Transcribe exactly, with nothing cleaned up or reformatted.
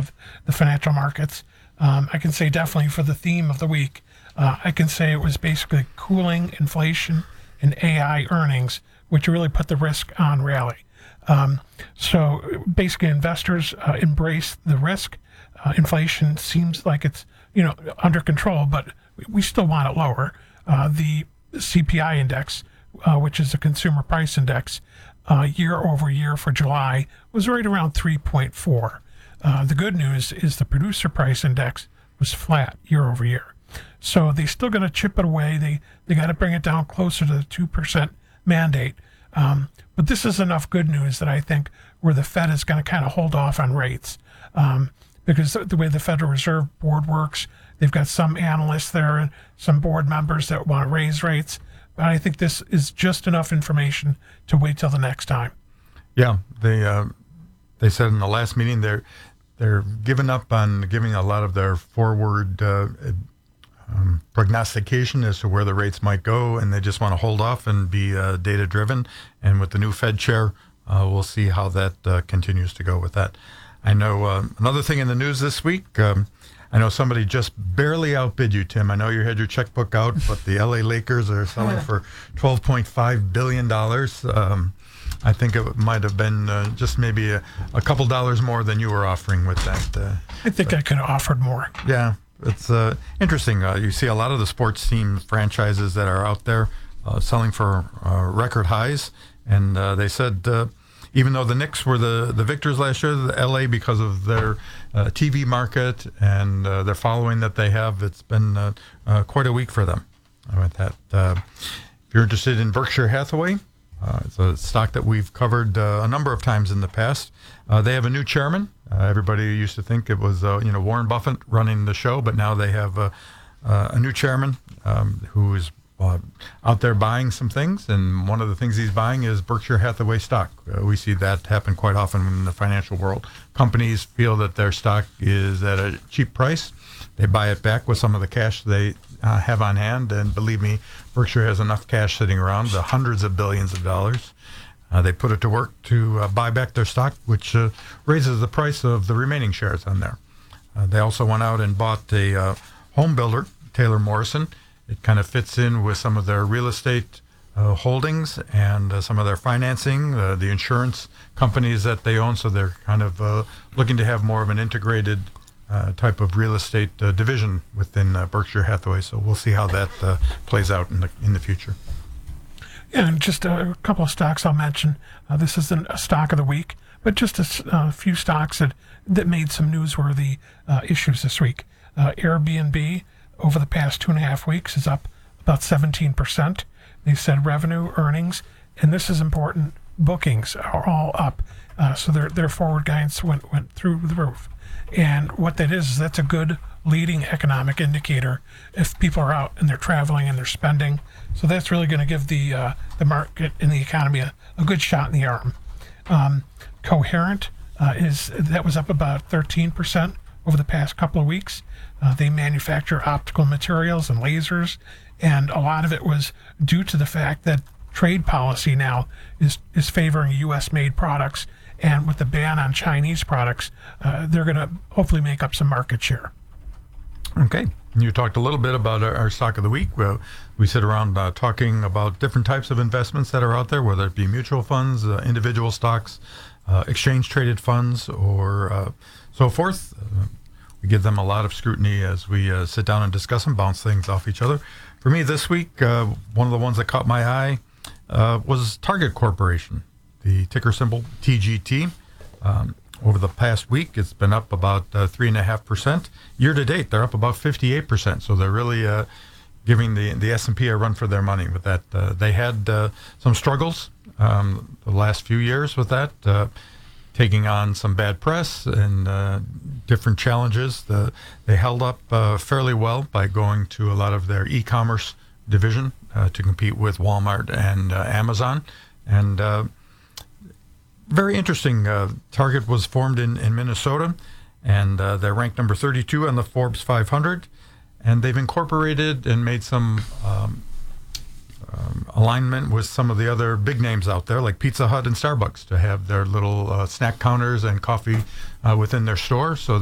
of the financial markets. Um, I can say definitely for the theme of the week, uh, I can say it was basically cooling inflation and A I earnings, which really put the risk on rally. Um, so basically investors uh, embrace the risk. Uh, inflation seems like it's, you know, under control, but we still want it lower. Uh, the C P I index, uh, which is the consumer price index, uh, year over year for July was right around three point four. Uh, the good news is the producer price index was flat year over year. So they still got to chip it away. They they got to bring it down closer to the two percent mandate. Um, but this is enough good news that I think where the Fed is going to kind of hold off on rates. Um, because the way the Federal Reserve Board works, they've got some analysts there and some board members that want to raise rates. But I think this is just enough information to wait till the next time. Yeah, they uh, they said in the last meeting they're they're giving up on giving a lot of their forward uh, um, prognostication as to where the rates might go, and they just want to hold off and be uh, data driven. And with the new Fed chair, uh, we'll see how that uh, continues to go with that. I know uh, another thing in the news this week. Um, I know somebody just barely outbid you, Tim. I know you had your checkbook out, but the L A Lakers are selling for twelve point five billion dollars. Um, I think it might have been uh, just maybe a, a couple dollars more than you were offering with that. Uh, I think but, I could have offered more. Yeah, it's uh, interesting. Uh, you see a lot of the sports team franchises that are out there uh, selling for uh, record highs, and uh, they said... Uh, Even though the Knicks were the, the victors last year, the L A, because of their uh, T V market and uh, their following that they have, it's been uh, uh, quite a week for them. With that, uh, if you're interested in Berkshire Hathaway, uh, it's a stock that we've covered uh, a number of times in the past. Uh, they have a new chairman. Uh, everybody used to think it was uh, you know Warren Buffett running the show, but now they have uh, uh, a new chairman um, who is Uh, out there buying some things, and one of the things he's buying is Berkshire Hathaway stock. Uh, we see that happen quite often in the financial world. Companies feel that their stock is at a cheap price. They buy it back with some of the cash they uh, have on hand, and believe me, Berkshire has enough cash sitting around, the hundreds of billions of dollars. Uh, they put it to work to uh, buy back their stock, which uh, raises the price of the remaining shares on there. Uh, they also went out and bought a uh, home builder, Taylor Morrison. It kind of fits in with some of their real estate uh, holdings and uh, some of their financing, uh, the insurance companies that they own. So they're kind of uh, looking to have more of an integrated uh, type of real estate uh, division within uh, Berkshire Hathaway. So we'll see how that uh, plays out in the in the future. Yeah, and just a couple of stocks I'll mention. Uh, this isn't a stock of the week, but just a uh, few stocks that, that made some newsworthy uh, issues this week. Uh, Airbnb, over the past two and a half weeks, is up about seventeen percent. They said revenue, earnings, and this is important, bookings are all up. Uh, so their their forward guidance went, went through the roof. And what that is, is that's a good leading economic indicator if people are out and they're traveling and they're spending. So that's really going to give the uh, the market and the economy a, a good shot in the arm. Um, Coherent uh, is that was up about thirteen percent over the past couple of weeks. Uh, they manufacture optical materials and lasers, and a lot of it was due to the fact that trade policy now is, is favoring U S-made products, and with the ban on Chinese products, uh, they're going to hopefully make up some market share. Okay. You talked a little bit about our, our stock of the week. Uh, we sit around uh, talking about different types of investments that are out there, whether it be mutual funds, uh, individual stocks, uh, exchange-traded funds, or uh, so forth. Uh, We give them a lot of scrutiny as we uh, sit down and discuss them, bounce things off each other. For me this week, uh, one of the ones that caught my eye uh, was Target Corporation, the ticker symbol T G T. Um, over the past week, it's been up about uh, three point five percent. Year to date, they're up about fifty-eight percent. So they're really uh, giving the, the S and P a run for their money with that. Uh, they had uh, some struggles um, the last few years with that. Uh, taking on some bad press and uh, different challenges. The, they held up uh, fairly well by going to a lot of their e-commerce division uh, to compete with Walmart and uh, Amazon. And uh, very interesting. Uh, Target was formed in, in Minnesota, and uh, they're ranked number thirty-two on the Forbes five hundred. And they've incorporated and made some um, Um, alignment with some of the other big names out there, like Pizza Hut and Starbucks, to have their little uh, snack counters and coffee uh, within their store. So